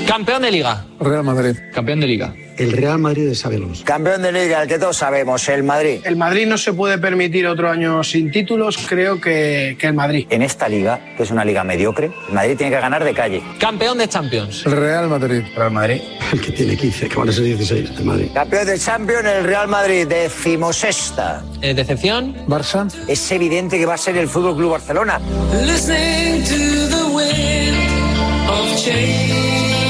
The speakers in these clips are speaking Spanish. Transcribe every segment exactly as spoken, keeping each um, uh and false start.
Campeón de Liga. Real Madrid. Campeón de Liga. El Real Madrid de Xabi Alonso. Campeón de Liga, el que todos sabemos, el Madrid. El Madrid no se puede permitir otro año sin títulos, creo que, que el Madrid. En esta liga, que es una liga mediocre, el Madrid tiene que ganar de calle. Campeón de Champions. El Real Madrid. Real Madrid. El que tiene quince, que van a ser dieciséis, el Madrid. Campeón de Champions, el Real Madrid, decimosexta. Eh, ¿Decepción? Barça. Es evidente que va a ser el Fútbol Club Barcelona. Listening to the wind of change.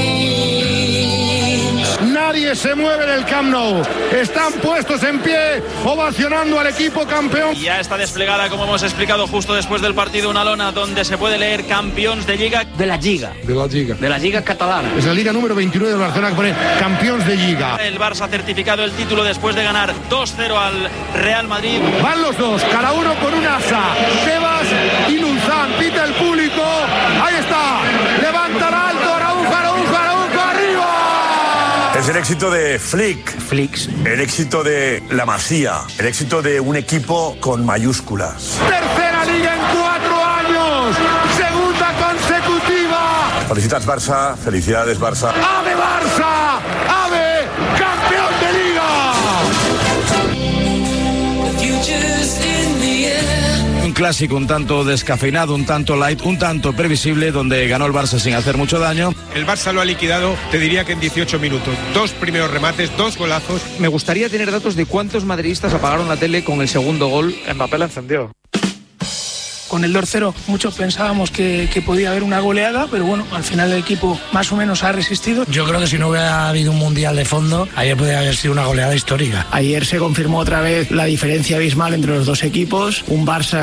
Nadie se mueve en el Camp Nou. Están puestos en pie, ovacionando al equipo campeón. Y ya está desplegada, como hemos explicado justo después del partido, una lona donde se puede leer campeones de Liga. De la Liga. De la Liga. De la Liga catalana. Es la liga número veintinueve de Barcelona que pone campeones de Liga. El Barça ha certificado el título después de ganar dos cero al Real Madrid. Van los dos, cada uno con un asa. Tebas y Luzán, pita el público. Ahí está, levantará alto Araujo, Araujo, Araujo, arriba. Es el éxito de Flick, Flicks. el éxito de la Masía, el éxito de un equipo con mayúsculas. Tercera liga en cuatro años, segunda consecutiva. Felicidades Barça, felicidades Barça. ¡Ave Barça! ¡Ave campeón de liga! The future's in the air. Un clásico un tanto descafeinado, un tanto light, un tanto previsible, donde ganó el Barça sin hacer mucho daño. El Barça lo ha liquidado, te diría que en dieciocho minutos. Dos primeros remates, dos golazos. Me gustaría tener datos de cuántos madridistas apagaron la tele con el segundo gol. Mbappé la encendió. Con el dos cero muchos pensábamos que, que podía haber una goleada, pero bueno, al final el equipo más o menos ha resistido. Yo creo que si no hubiera habido un mundial de fondo, ayer podría haber sido una goleada histórica. Ayer se confirmó otra vez la diferencia abismal entre los dos equipos, un Barça